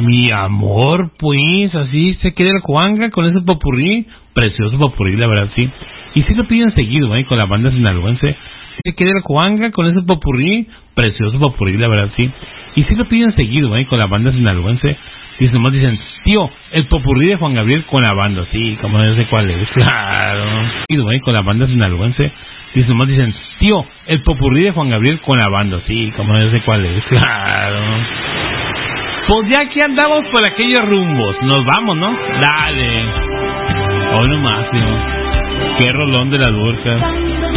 Mi amor, pues, así se queda el Juanga con ese popurrí. Precioso popurrí, la verdad, sí. Y sí lo piden seguido, con la banda sinaloense. Se queda el Juanga con ese popurrí. Precioso popurrí, la verdad, sí. Y sí lo piden seguido, con la banda sinaloense. Y nomás dicen, tío, el popurrí de Juan Gabriel con la banda. Sí, como no sé cuál es, claro. Con la banda sinaloense. Y nomás dicen, tío, el popurrí de Juan Gabriel con la banda. Sí, como no sé cuál es, claro. Pues ya aquí andamos por aquellos rumbos. Nos vamos, ¿no? Dale. Hoy nomás, tío. Qué rolón de la Durca.